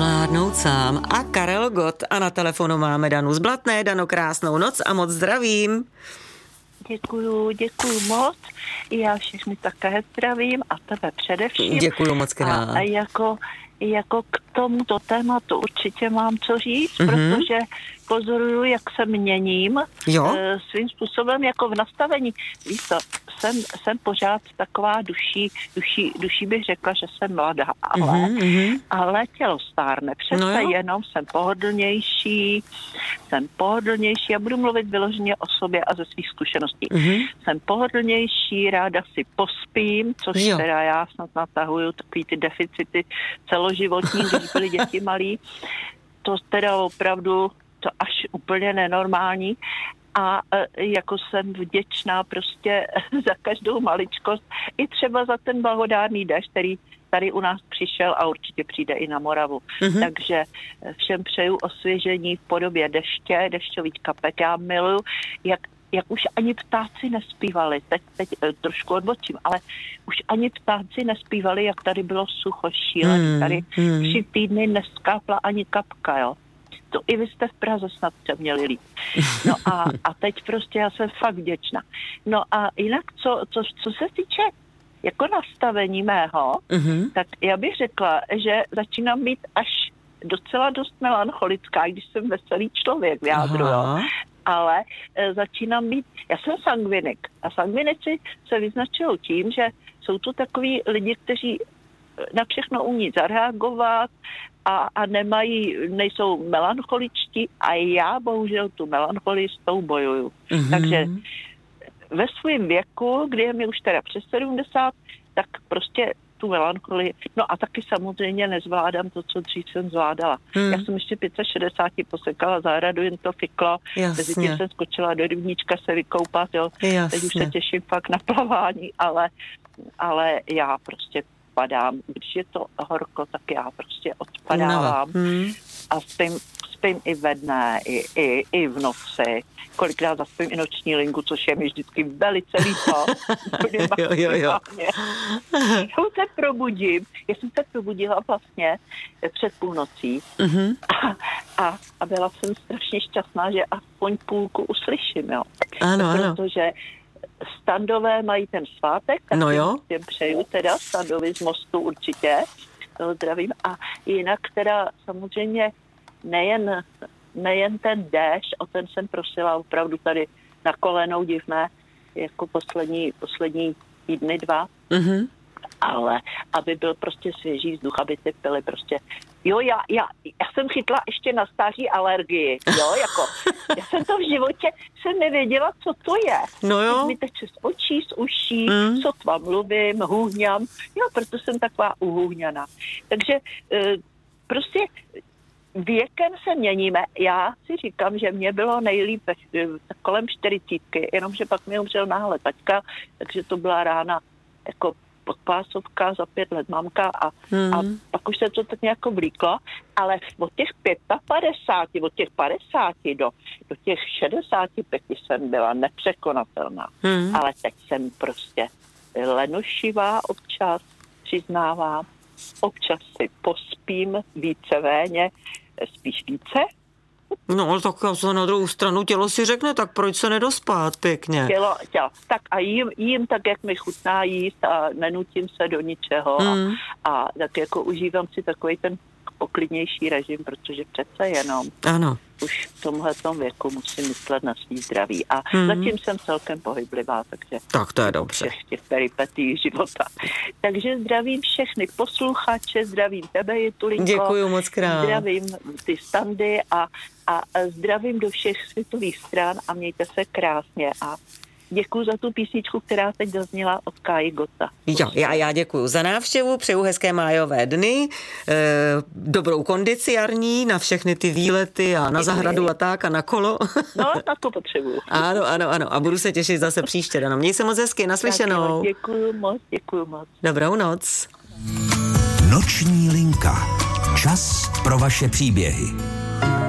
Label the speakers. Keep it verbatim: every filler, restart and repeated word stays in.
Speaker 1: zvládnout sám. A Karel Gott a na telefonu máme Danu z Blatné. Dano, krásnou noc a moc zdravím.
Speaker 2: Děkuju, děkuju moc. Já všechny také zdravím a tebe především.
Speaker 1: Děkuju moc krát.
Speaker 2: A, a jako, jako k tomuto tématu určitě mám co říct, mm-hmm. protože pozoruju, jak se měním
Speaker 1: jo?
Speaker 2: E, svým způsobem jako v nastavení. Víš to, jsem, jsem pořád taková duší, duší, duší bych řekla, že jsem mladá, ale, mm-hmm. ale tělo stárne. Přece no jenom jsem pohodlnější, jsem pohodlnější, já budu mluvit vyloženě o sobě a ze svých zkušeností. Mm-hmm. Jsem pohodlnější, ráda si pospím, což jo. teda já snad natahuju takový ty deficity celoživotní, když byly děti malí. To teda opravdu to až úplně nenormální a e, jako jsem vděčná prostě za každou maličkost i třeba za ten blahodárný déšť, který tady u nás přišel a určitě přijde i na Moravu. Mm-hmm. Takže všem přeju osvěžení v podobě deště, dešťových kapek. Já miluju, jak jak už ani ptáci nespívali, teď, teď trošku odbočím, ale už ani ptáci nespívali, jak tady bylo sucho šílený. Mm, tady mm. tři týdny neskápla ani kapka, jo. To i vy jste v Praze snad se měli líp. No a, a teď prostě já jsem fakt vděčná. No a jinak, co, co, co se týče jako nastavení mého, mm-hmm. tak já bych řekla, že začínám být až docela dost melancholická, když jsem veselý člověk v jádru, jo. Ale e, začínám být, já jsem sangvinik a sangvinici se vyznačují tím, že jsou tu takový lidi, kteří na všechno umí zareagovat a, a nemají, nejsou melancholičtí a já bohužel tu melancholii s tou bojuju. Mm-hmm. Takže ve svém věku, kdy je mi už teda přes sedmdesát, tak prostě tu melancholii. No a taky samozřejmě nezvládám to, co dřív jsem zvládala. Hmm. Já jsem ještě šedesát pět posekala zahradu, jen to fiklo. Mezi tím jsem skočila do rybníčka se vykoupat, jo. Teď už se těším fakt na plavání, ale, ale já prostě padám. Když je to horko, tak já prostě odpadávám. Hmm. A spím, spím i ve dne, i, i, i v noci. Kolikrát zaspím i noční linku, což je mi vždycky velice líto.
Speaker 1: jo, jo, jo.
Speaker 2: Já se probudím. Já jsem se probudila vlastně před půlnocí mm-hmm. a, a, a byla jsem strašně šťastná, že aspoň půlku uslyším, jo.
Speaker 1: Ano, ano.
Speaker 2: Protože Standové mají ten svátek, tak
Speaker 1: no jo.
Speaker 2: těm přeju teda Standovi z Mostu určitě. Toho zdravím. A jinak teda samozřejmě nejen nejen ten déšť, o ten jsem prosila opravdu tady na kolenou divné, jako poslední, poslední týdny dva, mm-hmm. ale aby byl prostě svěží vzduch, aby ty pily prostě, jo, já, já, já jsem chytla ještě na stáří alergii, jo, jako, já jsem to v životě, jsem nevěděla, co to je.
Speaker 1: No jo.
Speaker 2: Teď mi teče z očí, z uší,
Speaker 1: mm.
Speaker 2: sotva mluvím, hůhňám, jo, proto jsem taková uhůhňaná. Takže e, prostě věkem se měníme. Já si říkám, že mě bylo nejlíp kolem čtyřicítky, jenomže pak mi umřel náhle taťka, takže to byla rána jako podpásovka, za pět let mamka a, hmm. a pak už se to tak nějak vlíklo, ale od těch padesát pět, od těch padesáti do, do těch šedesáti pěti jsem byla nepřekonatelná. Hmm. Ale teď jsem prostě lenušivá občas, přiznávám, občas si pospím víceméně, spíš více.
Speaker 1: No, ale tak na druhou stranu tělo si řekne, tak proč se nedospát pěkně?
Speaker 2: Tělo, tělo. Tak a jím, jím tak, jak mi chutná jíst a nenutím se do ničeho hmm. a, a tak jako užívám si takový ten poklidnější režim, protože přece jenom
Speaker 1: ano.
Speaker 2: už v tomhletom věku musím myslet na svý zdraví. A hmm. zatím jsem celkem pohyblivá, takže
Speaker 1: tak to je dobře.
Speaker 2: Všech těch peripetí života. Takže zdravím všechny posluchače, zdravím tebe, Jitulinko.
Speaker 1: Děkuju moc krát.
Speaker 2: Zdravím ty Standy a, a, a zdravím do všech světových stran a mějte se krásně a děkuju za tu písničku, která teď zazněla od Káji Gotta.
Speaker 1: Jo, já, já děkuju za návštěvu, přeju hezké májové dny, e, dobrou kondici jarní na všechny ty výlety a na děkuji. Zahradu a tak a na kolo.
Speaker 2: No, na to potřebuju.
Speaker 1: Ano, ano, ano a budu se těšit zase příště, Dano. Měj se moc hezky, naslyšenou.
Speaker 2: Děkuju moc, děkuju moc.
Speaker 1: Dobrou noc.
Speaker 3: Noční linka. Čas pro vaše příběhy.